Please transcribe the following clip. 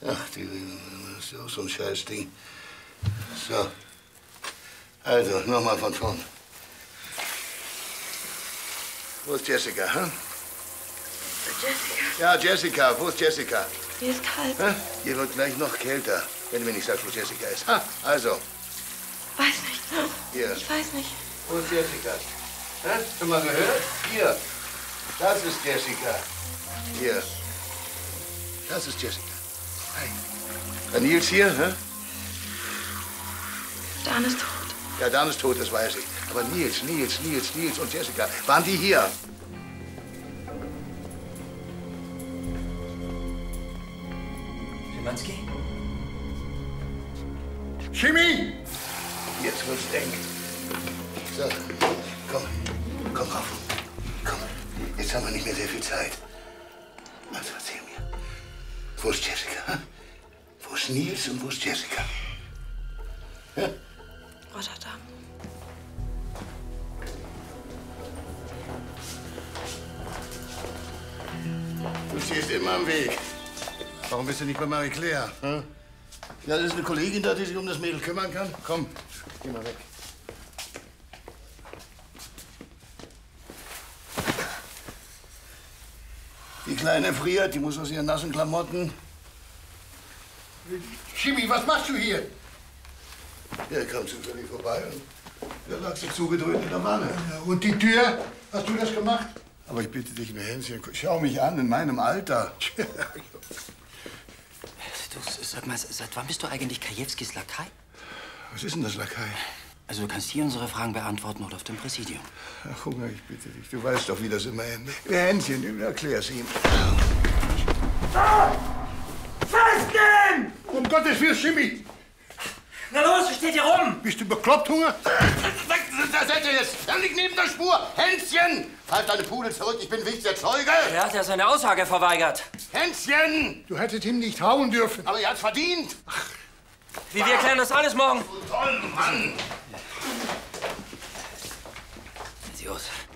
Ach, das ist auch so ein Scheißding. So. Also, nochmal von vorn. Wo ist Jessica, hm? Jessica? Ja, Jessica. Wo ist Jessica? Mir ist kalt. Hä? Hier wird gleich noch kälter, wenn du mir nicht sagst, wo Jessica ist. Ha, also. Weiß nicht. Hier. Ich weiß nicht. Wo ist Jessica? Hä? Schon mal gehört? Hier. Das ist Jessica. Hier. Das ist Jessica. Hey. Der Nils hier, hä? Dan ist tot. Ja, Dan ist tot, das weiß ich. Aber Nils und Jessica, waren die hier? Schimanski? Schimi! Jetzt wird's eng. So, komm rauf. Komm, jetzt haben wir nicht mehr sehr viel Zeit. Also erzähl mir, wo ist Jessica? Hm? Wo ist Nils und wo ist Jessica? Ja? Rotterdam. Du stehst immer am Weg. Warum bist du nicht bei Marie-Claire? Hm? Ja, das ist eine Kollegin da, die sich um das Mädel kümmern kann. Komm, geh mal weg. Die Kleine friert, die muss aus ihren nassen Klamotten. Schimi, was machst du hier? Ja, kam zufällig vorbei und da lag sie zugedröhnt in der Wanne. Ja, und die Tür? Hast du das gemacht? Aber ich bitte dich, Hänschen, schau mich an, in meinem Alter. Du, sag mal, seit wann bist du eigentlich Kajewskis Lakai? Was ist denn das, Lakai? Also, du kannst hier unsere Fragen beantworten oder auf dem Präsidium. Ach, Hunger, ich bitte dich. Du weißt doch, wie das immer endet. Hänschen, erklär's ihm. Festnehmen! Um Gottes Willen, Schimi! Na los, was steht hier rum? Bist du bekloppt, Hunger? Da seid ihr jetzt! Dann liegt neben der Spur! Hänschen! Halt deine Pudel zurück, ich bin wichtiger Zeuge! Er hat ja seine Aussage verweigert. Hänschen! Du hättest ihn nicht hauen dürfen. Aber er hat's verdient! Wir erklären das alles morgen. Toll, Mann! Sie aus.